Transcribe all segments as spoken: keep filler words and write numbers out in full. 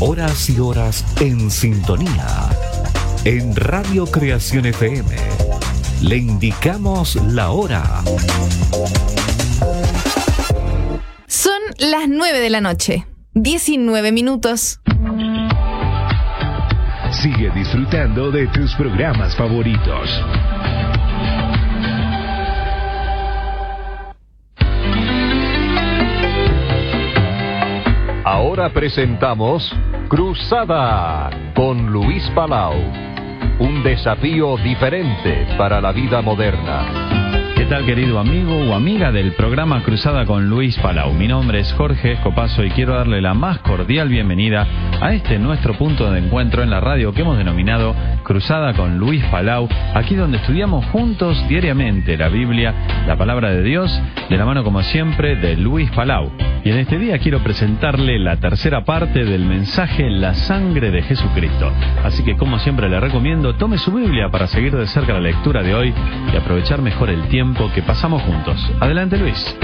Horas y horas en sintonía. En Radio Creación F M le indicamos la hora. Son las nueve de la noche, diecinueve minutos. Sigue disfrutando de tus programas favoritos. Ahora presentamos Cruzada con Luis Palau. Un desafío diferente para la vida moderna. ¿Qué tal, querido amigo o amiga del programa Cruzada con Luis Palau? Mi nombre es Jorge Escopazo y quiero darle la más cordial bienvenida a este nuestro punto de encuentro en la radio que hemos denominado Cruzada con Luis Palau, aquí donde estudiamos juntos diariamente la Biblia, la palabra de Dios, de la mano como siempre de Luis Palau. Y en este día quiero presentarle la tercera parte del mensaje La Sangre de Jesucristo. Así que como siempre le recomiendo, tome su Biblia para seguir de cerca la lectura de hoy y aprovechar mejor el tiempo que pasamos juntos. Adelante, Luis.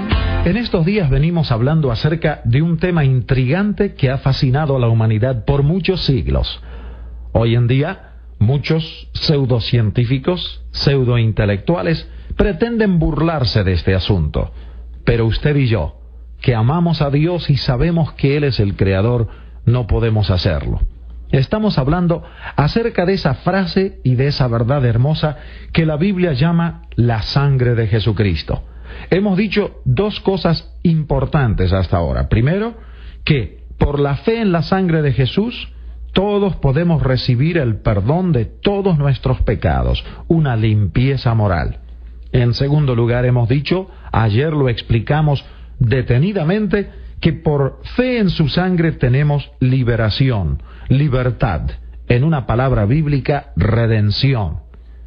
En estos días venimos hablando acerca de un tema intrigante que ha fascinado a la humanidad por muchos siglos. Hoy en día, muchos pseudocientíficos, pseudointelectuales, pretenden burlarse de este asunto. Pero usted y yo, que amamos a Dios y sabemos que Él es el Creador, no podemos hacerlo. Estamos hablando acerca de esa frase y de esa verdad hermosa que la Biblia llama la sangre de Jesucristo. Hemos dicho dos cosas importantes hasta ahora. Primero, que por la fe en la sangre de Jesús, todos podemos recibir el perdón de todos nuestros pecados, una limpieza moral. En segundo lugar, hemos dicho, ayer lo explicamos detenidamente, que por fe en su sangre tenemos liberación, libertad, en una palabra bíblica, redención.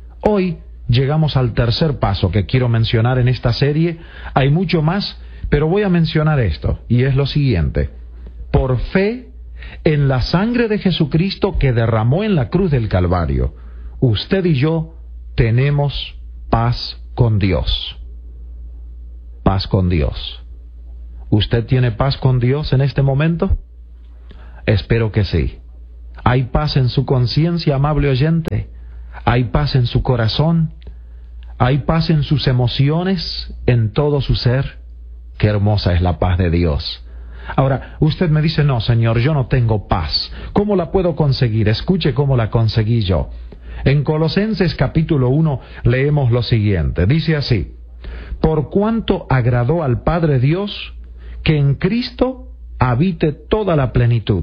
Hoy llegamos al tercer paso que quiero mencionar en esta serie. Hay mucho más, pero voy a mencionar esto, y es lo siguiente. Por fe en la sangre de Jesucristo que derramó en la cruz del Calvario, usted y yo tenemos paz con Dios. Paz con Dios. ¿Usted tiene paz con Dios en este momento? Espero que sí. ¿Hay paz en su conciencia, amable oyente? ¿Hay paz en su corazón? ¿Hay paz en sus emociones, en todo su ser? Qué hermosa es la paz de Dios. Ahora, usted me dice, no, Señor, yo no tengo paz. ¿Cómo la puedo conseguir? Escuche cómo la conseguí yo. En Colosenses capítulo uno leemos lo siguiente. Dice así: por cuanto agradó al Padre Dios que en Cristo habite toda la plenitud,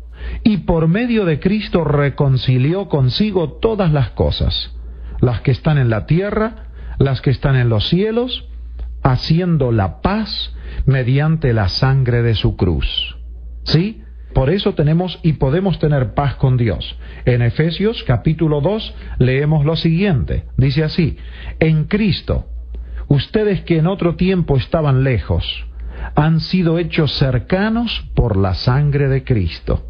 y por medio de Cristo reconcilió consigo todas las cosas, las que están en la tierra, las que están en los cielos, haciendo la paz mediante la sangre de su cruz. ¿Sí? Por eso tenemos y podemos tener paz con Dios. En Efesios capítulo dos leemos lo siguiente. Dice así: en Cristo, ustedes que en otro tiempo estaban lejos, han sido hechos cercanos por la sangre de Cristo.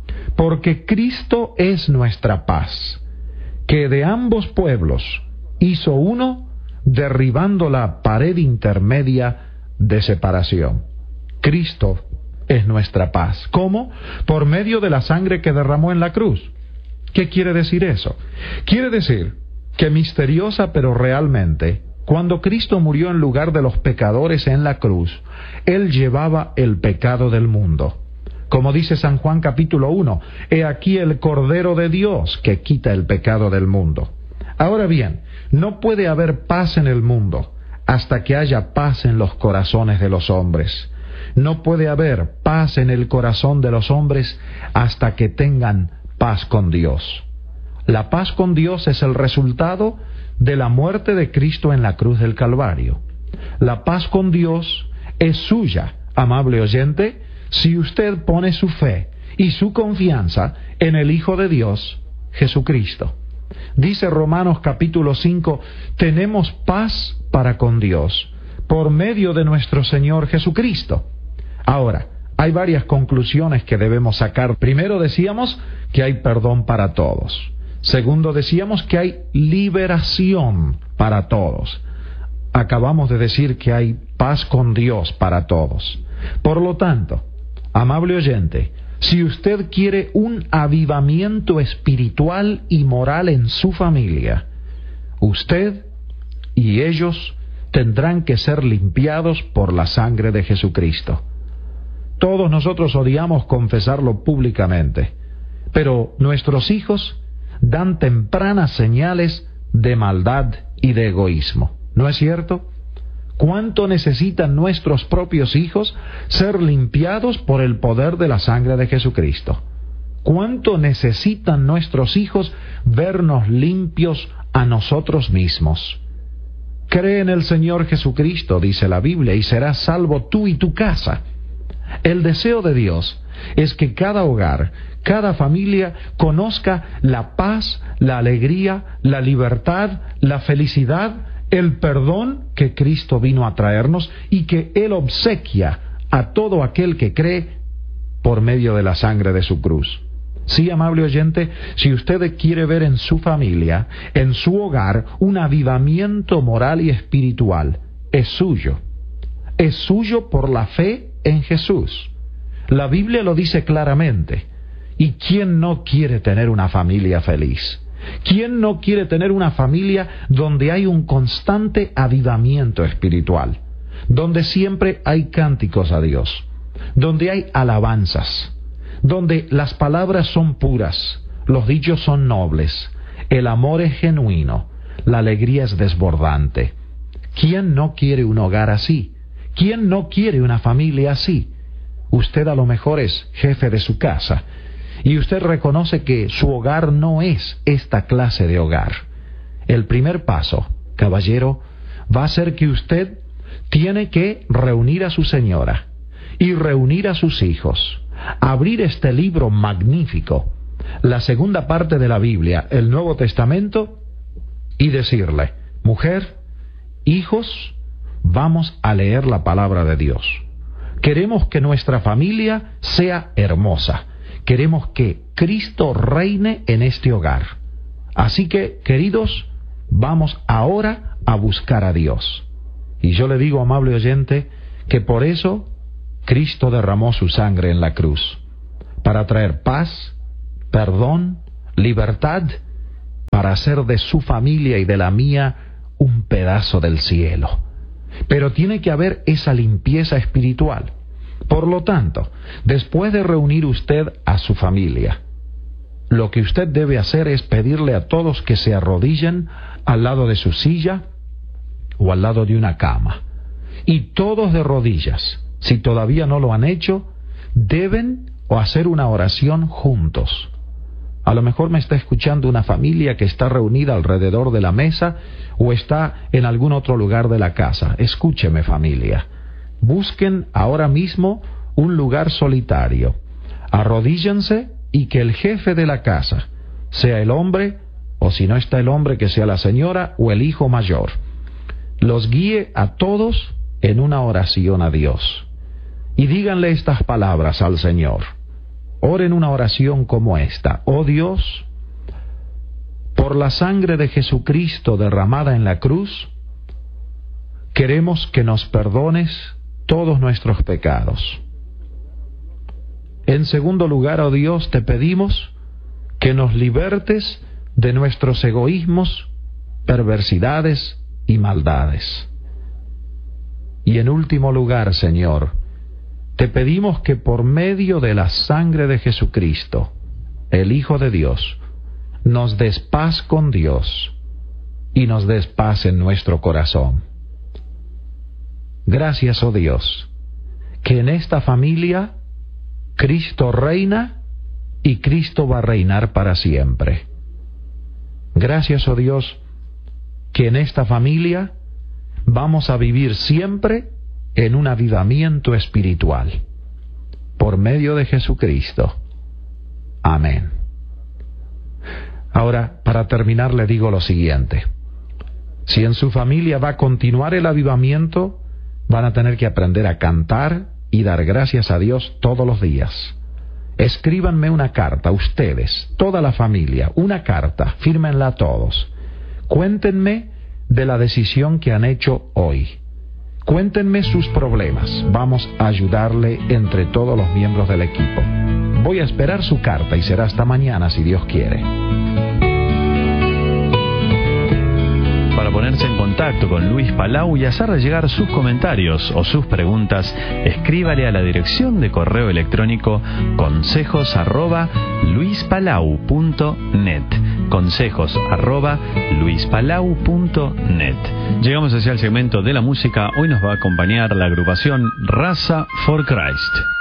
Porque Cristo es nuestra paz, que de ambos pueblos hizo uno, derribando la pared intermedia de separación. Cristo es nuestra paz. ¿Cómo? Por medio de la sangre que derramó en la cruz. ¿Qué quiere decir eso? Quiere decir que misteriosa pero realmente, cuando Cristo murió en lugar de los pecadores en la cruz, Él llevaba el pecado del mundo. Como dice San Juan capítulo uno, he aquí el Cordero de Dios que quita el pecado del mundo. Ahora bien, no puede haber paz en el mundo hasta que haya paz en los corazones de los hombres. No puede haber paz en el corazón de los hombres hasta que tengan paz con Dios. La paz con Dios es el resultado de la muerte de Cristo en la cruz del Calvario. La paz con Dios es suya, amable oyente, si usted pone su fe y su confianza en el Hijo de Dios, Jesucristo. Dice Romanos capítulo cinco, tenemos paz para con Dios por medio de nuestro Señor Jesucristo. Ahora, hay varias conclusiones que debemos sacar. Primero decíamos que hay perdón para todos. Segundo decíamos que hay liberación para todos. Acabamos de decir que hay paz con Dios para todos. Por lo tanto, amable oyente, si usted quiere un avivamiento espiritual y moral en su familia, usted y ellos tendrán que ser limpiados por la sangre de Jesucristo. Todos nosotros odiamos confesarlo públicamente, pero nuestros hijos dan tempranas señales de maldad y de egoísmo. ¿No es cierto? ¿Cuánto necesitan nuestros propios hijos ser limpiados por el poder de la sangre de Jesucristo? ¿Cuánto necesitan nuestros hijos vernos limpios a nosotros mismos? Cree en el Señor Jesucristo, dice la Biblia, y serás salvo tú y tu casa. El deseo de Dios es que cada hogar, cada familia conozca la paz, la alegría, la libertad, la felicidad, el perdón que Cristo vino a traernos y que Él obsequia a todo aquel que cree por medio de la sangre de su cruz. Sí, amable oyente, si usted quiere ver en su familia, en su hogar, un avivamiento moral y espiritual, es suyo. Es suyo por la fe en Jesús. La Biblia lo dice claramente. ¿Y quién no quiere tener una familia feliz? ¿Quién no quiere tener una familia donde hay un constante avivamiento espiritual? Donde siempre hay cánticos a Dios, donde hay alabanzas, donde las palabras son puras, los dichos son nobles, el amor es genuino, la alegría es desbordante. ¿Quién no quiere un hogar así? ¿Quién no quiere una familia así? Usted a lo mejor es jefe de su casa y usted reconoce que su hogar no es esta clase de hogar. El primer paso, caballero, va a ser que usted tiene que reunir a su señora y reunir a sus hijos, abrir este libro magnífico, la segunda parte de la Biblia, el Nuevo Testamento, y decirle: mujer, hijos, vamos a leer la palabra de Dios. Queremos que nuestra familia sea hermosa. Queremos que Cristo reine en este hogar. Así que, queridos, vamos ahora a buscar a Dios. Y yo le digo, amable oyente, que por eso Cristo derramó su sangre en la cruz, para traer paz, perdón, libertad, para hacer de su familia y de la mía un pedazo del cielo. Pero tiene que haber esa limpieza espiritual. Por lo tanto, después de reunir usted a su familia, lo que usted debe hacer es pedirle a todos que se arrodillen al lado de su silla o al lado de una cama. Y todos de rodillas, si todavía no lo han hecho, deben o hacer una oración juntos. A lo mejor me está escuchando una familia que está reunida alrededor de la mesa o está en algún otro lugar de la casa. Escúcheme, familia. Busquen ahora mismo un lugar solitario. Arrodíllense y que el jefe de la casa, sea el hombre, o si no está el hombre, que sea la señora o el hijo mayor, los guíe a todos en una oración a Dios. Y díganle estas palabras al Señor. Oren una oración como esta: oh Dios, por la sangre de Jesucristo derramada en la cruz, queremos que nos perdones todos nuestros pecados. En segundo lugar, oh Dios, te pedimos que nos libertes de nuestros egoísmos, perversidades y maldades. Y en último lugar, Señor, te pedimos que por medio de la sangre de Jesucristo, el Hijo de Dios, nos des paz con Dios y nos des paz en nuestro corazón. Gracias, oh Dios, que en esta familia Cristo reina y Cristo va a reinar para siempre. Gracias, oh Dios, que en esta familia vamos a vivir siempre en un avivamiento espiritual, por medio de Jesucristo. Amén. Ahora, para terminar, le digo lo siguiente. Si en su familia va a continuar el avivamiento, van a tener que aprender a cantar y dar gracias a Dios todos los días. Escríbanme una carta, ustedes, toda la familia, una carta, fírmenla todos. Cuéntenme de la decisión que han hecho hoy. Cuéntenme sus problemas. Vamos a ayudarle entre todos los miembros del equipo. Voy a esperar su carta y será hasta mañana si Dios quiere. Para ponerse en contacto con Luis Palau y hacerle llegar sus comentarios o sus preguntas, escríbale a la dirección de correo electrónico consejos arroba luispalau punto net. Consejos arroba luispalau punto net. Llegamos hacia el segmento de la música. Hoy nos va a acompañar la agrupación Raza for Christ.